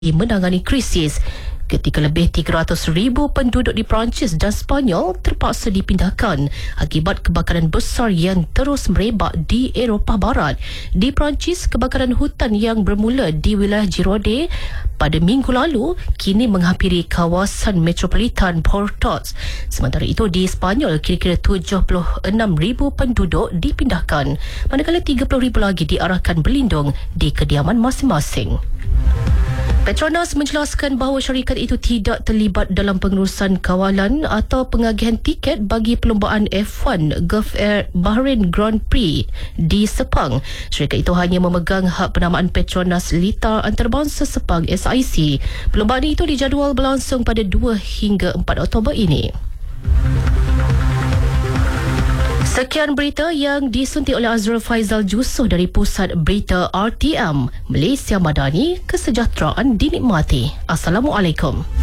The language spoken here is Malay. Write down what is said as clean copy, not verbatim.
menangani krisis ketika lebih 300,000 penduduk di Perancis dan Sepanyol terpaksa dipindahkan akibat kebakaran besar yang terus merebak di Eropah Barat. Di Perancis, kebakaran hutan yang bermula di wilayah Gironde pada minggu lalu kini menghampiri kawasan metropolitan Portos. Sementara itu di Sepanyol, kira-kira 76,000 penduduk dipindahkan, manakala 30,000 lagi diarahkan berlindung di kediaman masing-masing. Petronas menjelaskan bahawa syarikat itu tidak terlibat dalam pengurusan kawalan atau pengagihan tiket bagi perlombaan F1 Gulf Air Bahrain Grand Prix di Sepang. Syarikat itu hanya memegang hak penamaan Petronas Litar Antarabangsa Sepang SIC. Perlombaan itu dijadual berlangsung pada 2 hingga 4 Oktober ini. Sekian berita yang disuntik oleh Azrul Faizal Jusuh dari Pusat Berita RTM. Malaysia Madani, kesejahteraan dinikmati. Assalamualaikum.